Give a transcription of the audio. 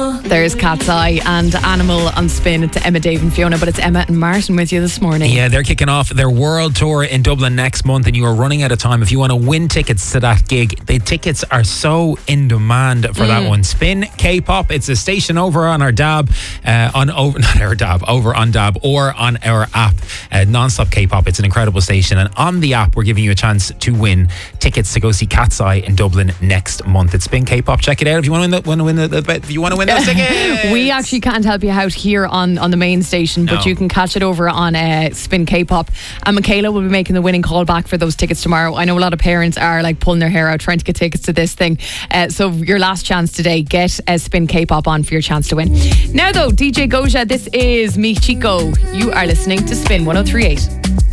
There's Cat's Eye and Animal on Spin. It's Emma, Dave and Fiona, but it's Emma and Martin with you this morning. Yeah, they're kicking off their world tour in Dublin next month and you are running out of time. If you want to win tickets to that gig, the tickets are so in demand for that one. Spin K-Pop. It's a station over on our DAB, over on DAB or on our app, Non-Stop K-Pop. It's an incredible station, and on the app we're giving you a chance to win tickets to go see Cat's Eye in Dublin next month. It's Spin K-Pop. Check it out if you want to win those tickets. We actually can't help you out here on the main station, but you can catch it over on Spin K-Pop. And Michaela will be making the winning call back for those tickets tomorrow. I know a lot of parents are like pulling their hair out trying to get tickets to this thing. So your last chance today, get Spin K-Pop on for your chance to win. Now though, DJ Goja, this is Mi Chico. You are listening to Spin 103.8.